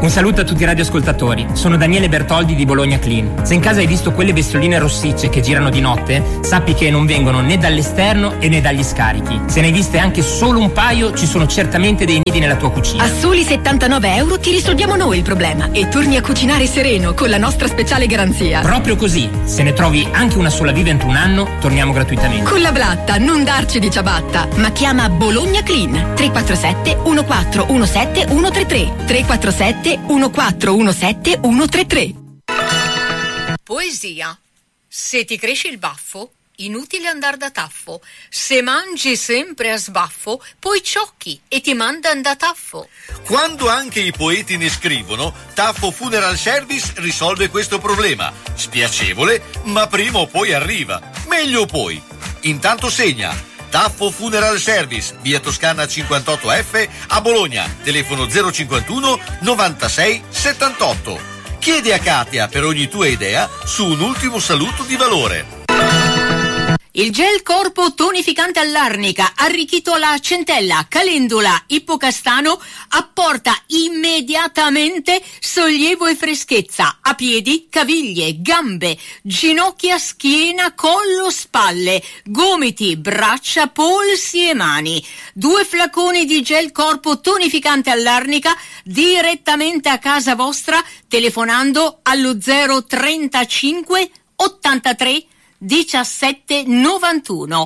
Un saluto a tutti i radioascoltatori, sono Daniele Bertoldi di Bologna Clean. Se in casa hai visto quelle bestioline rossicce che girano di notte, sappi che non vengono né dall'esterno e né dagli scarichi. Se ne hai viste anche solo un paio, ci sono certamente dei nidi nella tua cucina. A soli €79 ti risolviamo noi il problema e torni a cucinare sereno con la nostra speciale garanzia. Proprio così, se ne trovi anche una sola viva entro un anno, torniamo gratuitamente. Con la Blatta non darci di ciabatta, ma chiama Bologna Clean 347 1417 133 347 1417 133. Poesia. Se ti cresce il baffo, inutile andar da taffo. Se mangi sempre a sbaffo, poi ciocchi e ti mandan da taffo. Quando anche i poeti ne scrivono, Taffo Funeral Service risolve questo problema. Spiacevole, ma prima o poi arriva. Meglio poi. Intanto segna. Taffo Funeral Service, via Toscana 58F a Bologna, telefono 051 96 78. Chiedi a Katia per ogni tua idea su un ultimo saluto di valore. Il gel corpo tonificante all'arnica, arricchito alla centella, calendula, ippocastano, apporta immediatamente sollievo e freschezza a piedi, caviglie, gambe, ginocchia, schiena, collo, spalle, gomiti, braccia, polsi e mani. 2 flaconi di gel corpo tonificante all'arnica direttamente a casa vostra telefonando allo 035 83 17 91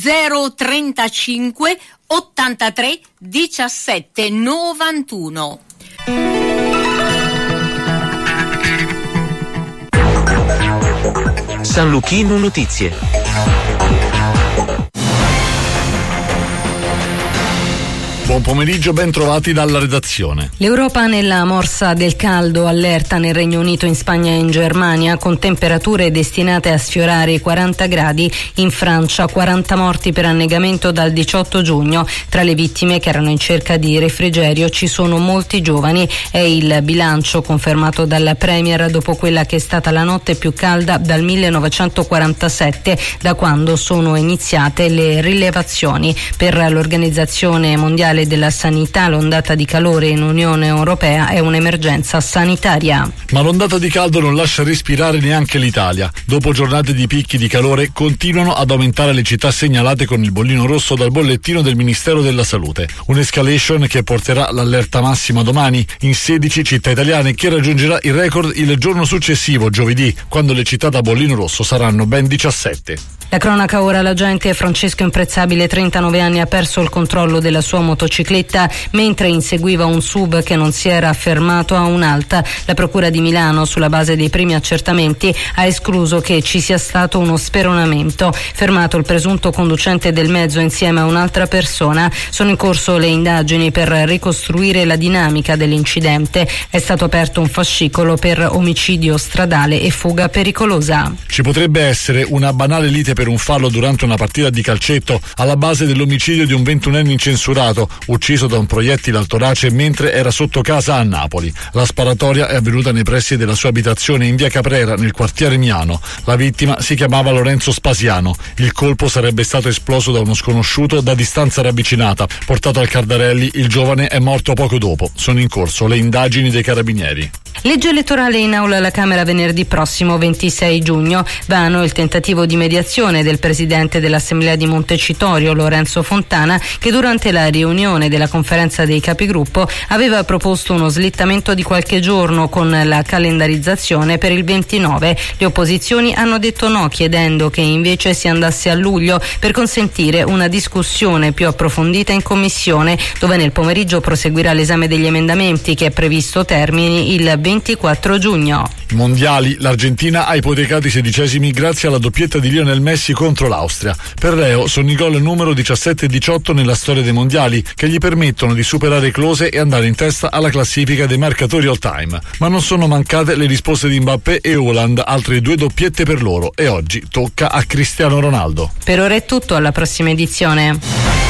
035 83 17 91. San Luchino Notizie. Buon pomeriggio, ben trovati dalla redazione. L'Europa nella morsa del caldo, allerta nel Regno Unito, in Spagna e in Germania, con temperature destinate a sfiorare i 40 gradi. In Francia 40 morti per annegamento dal 18 giugno. Tra le vittime, che erano in cerca di refrigerio, ci sono molti giovani. È il bilancio confermato dalla Premier dopo quella che è stata la notte più calda dal 1947, da quando sono iniziate le rilevazioni. Per l'Organizzazione Mondiale della Sanità, l'ondata di calore in Unione Europea è un'emergenza sanitaria. Ma l'ondata di caldo non lascia respirare neanche l'Italia. Dopo giornate di picchi di calore, continuano ad aumentare le città segnalate con il bollino rosso dal bollettino del Ministero della Salute. Un'escalation che porterà l'allerta massima domani in 16 città italiane, che raggiungerà il record il giorno successivo, giovedì, quando le città da bollino rosso saranno ben 17. La cronaca ora, l'agente Francesco Imprezzabile, 39 anni, ha perso il controllo della sua motocicletta mentre inseguiva un sub che non si era fermato a un'alta. La Procura di Milano, sulla base dei primi accertamenti, ha escluso che ci sia stato uno speronamento. Fermato il presunto conducente del mezzo insieme a un'altra persona, sono in corso le indagini per ricostruire la dinamica dell'incidente. È stato aperto un fascicolo per omicidio stradale e fuga pericolosa. Ci potrebbe essere una banale lite per un fallo durante una partita di calcetto alla base dell'omicidio di un 21enne incensurato, ucciso da un proiettile al torace mentre era sotto casa a Napoli. La sparatoria è avvenuta nei pressi della sua abitazione in via Caprera, nel quartiere Miano. La vittima si chiamava Lorenzo Spasiano. Il colpo sarebbe stato esploso da uno sconosciuto da distanza ravvicinata. Portato al Cardarelli, il giovane è morto poco dopo. Sono in corso le indagini dei carabinieri. Legge elettorale in aula alla Camera venerdì prossimo 26 giugno. Vano il tentativo di mediazione del presidente dell'Assemblea di Montecitorio, Lorenzo Fontana, che durante la riunione della conferenza dei capigruppo aveva proposto uno slittamento di qualche giorno con la calendarizzazione per il 29. Le opposizioni hanno detto no, chiedendo che invece si andasse a luglio per consentire una discussione più approfondita in commissione, dove nel pomeriggio proseguirà l'esame degli emendamenti, che è previsto termini il 24 giugno. Mondiali, l'Argentina ha ipotecato i 16esimi grazie alla doppietta di Lionel Messi contro l'Austria. Per Leo sono i gol numero 17 e 18 nella storia dei mondiali, che gli permettono di superare Klose e andare in testa alla classifica dei marcatori all time. Ma non sono mancate le risposte di Mbappé e Haaland, altre 2 doppiette per loro, e oggi tocca a Cristiano Ronaldo. Per ora è tutto, alla prossima edizione.